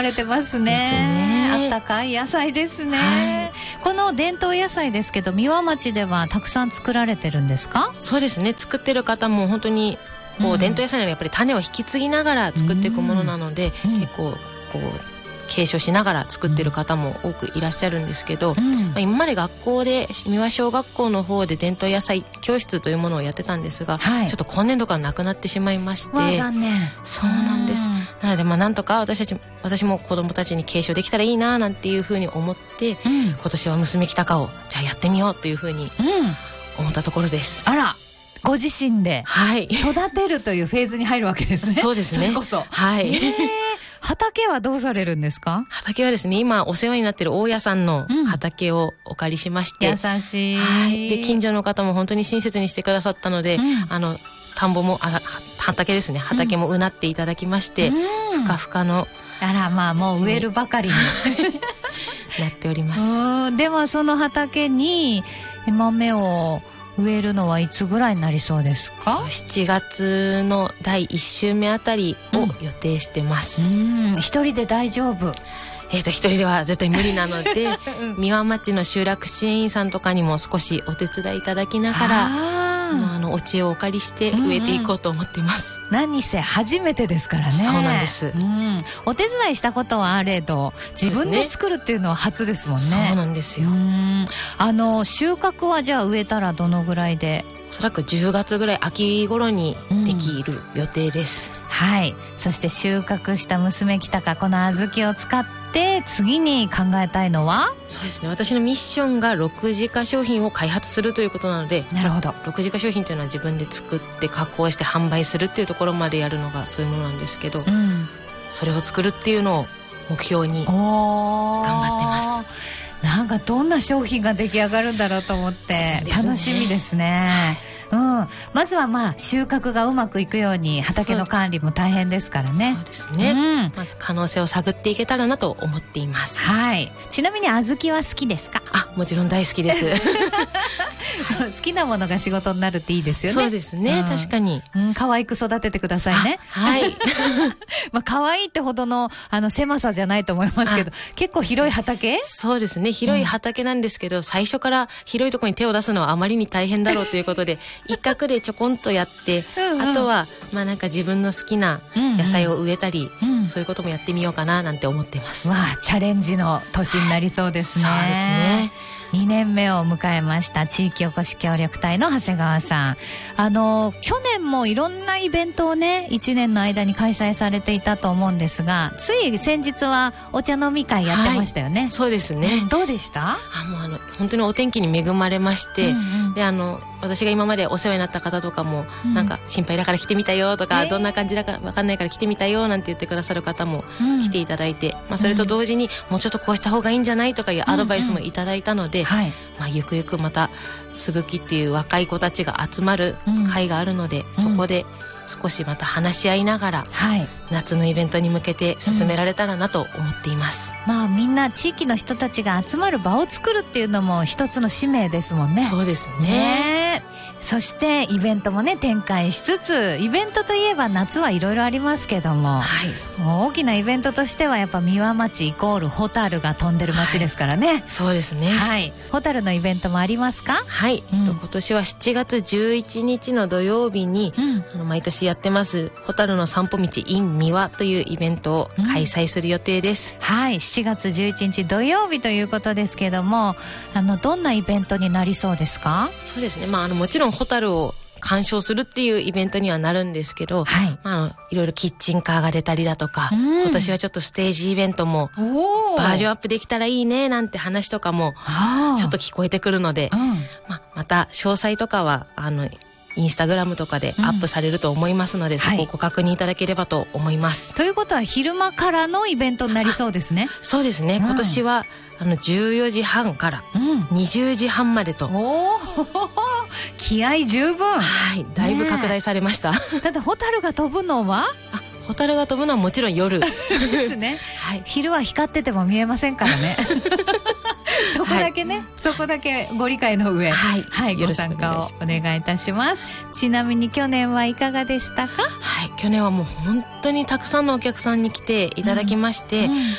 れてますね。あったかい野菜ですね、はい、この伝統野菜ですけど三輪町ではたくさん作られてるんですか？ そうですね、作ってる方も本当にこう伝統野菜のやっぱり種を引き継ぎながら作っていくものなので、結構こう継承しながら作ってる方も多くいらっしゃるんですけど、今まで学校で三輪小学校の方で伝統野菜教室というものをやってたんですが、はい、ちょっと今年度からなくなってしまいまして、 残念。 そうなんです。なのでなんとか私も子供たちに継承できたらいいななんていうふうに思って、今年は娘きたかをじゃあやってみようというふうに思ったところです。 あら、ご自身で育てるというフェーズに入るわけですね。 そうですね。 それこそ。 はい。 畑はどうされるんですか？ 畑はですね、今お世話になっている大家さんの畑をお借りしまして、 優しい、 はい、で近所の方も本当に親切にしてくださったので、田んぼも畑ですね、畑もうなっていただきまして、ふかふかのあら、まあもう植えるばかりになっております。 ではその畑に豆を植えるのはいつぐらいになりそうですか ？7月の第1週目あたりを予定してます。 一人で大丈夫？ 一人では絶対無理なので、三輪町の集落支援員さんとかにも少しお手伝いいただきながら、お知恵をお借りして植えていこうと思っています。 何せ初めてですからね。 そうなんです、 お手伝いしたことはあれど自分で作るっていうのは初ですもんね。 そうなんですよ。 収穫はじゃあ植えたらどのぐらいで？ おそらく10月ぐらい秋頃にできる予定です、 はい。そして収穫した娘きたか、この小豆を使って次に考えたいのは？ そうですね、私のミッションが6自家商品を開発するということなので。 なるほど。 6自家商品というのは自分で作って加工して販売するっていうところまでやるのがそういうものなんですけど、それを作るっていうのを目標に頑張ってます。 なんかどんな商品が出来上がるんだろうと思って楽しみですね。まずは収穫がうまくいくように畑の管理も大変ですからね。 そうですね、まず可能性を探っていけたらなと思っています。 はい。ちなみに小豆は好きですか？ もちろん大好きです好きなものが仕事になるっていいですよね。 そうですね、確かに。 可愛く育ててくださいね。はい可愛いってほどの狭さじゃないと思いますけど、結構広い畑？ そうですね、広い畑なんですけど、最初から広いところに手を出すのはあまりに大変だろうということで一角でちょこんとやってあとはなんか自分の好きな野菜を植えたり、そういうこともやってみようかななんて思ってます。 チャレンジの年になりそうですね。 そうですね。 2年目を迎えました地域おこし協力隊の長谷川さん、去年もいろんなイベントをね1年の間に開催されていたと思うんですが、つい先日はお茶飲み会やってましたよね。 そうですね。 どうでした？ もう本当にお天気に恵まれまして、で私が今までお世話になった方とかも、なんか心配だから来てみたよとか、どんな感じだか分かんないから来てみたよなんて言ってくださる方も来ていただいて、それと同時にもうちょっとこうした方がいいんじゃないとかいうアドバイスもいただいたので、ゆくゆくまたすぐきっていう若い子たちが集まる会があるので、そこで少しまた話し合いながら、夏のイベントに向けて進められたらなと思っています。 みんな地域の人たちが集まる場を作るっていうのも一つの使命ですもんね。 そうですね。 そしてイベントもね展開しつつ、イベントといえば夏はいろいろありますけども、大きなイベントとしてはやっぱ三輪町イコールホタルが飛んでる町ですからね。 そうですね。 ホタルのイベントもありますか？ 今年は7月11日の土曜日に、毎年やってますホタルの散歩道 in 三輪というイベントを開催する予定です。 7月11日土曜日ということですけども、どんなイベントになりそうですか？ そうですね、もちろんホタルを鑑賞するっていうイベントにはなるんですけど、いろいろキッチンカーが出たりだとか、今年はちょっとステージイベントもバージョンアップできたらいいねなんて話とかもちょっと聞こえてくるので、また詳細とかはインスタグラムとかでアップされると思いますので、そこをご確認いただければと思います。 ということは昼間からのイベントになりそうですね。 そうですね、今年は14時半から20時半までと、 気合十分。 だいぶ拡大されました。 ただホタルが飛ぶのはホタルが飛ぶのはもちろん夜ですね。昼は光ってても見えませんからね。そこだけね、そこだけご理解の上、ご参加をお願いいたします。ちなみに去年はいかがでしたか？ 去年はもう本当にたくさんのお客さんに来ていただきまして、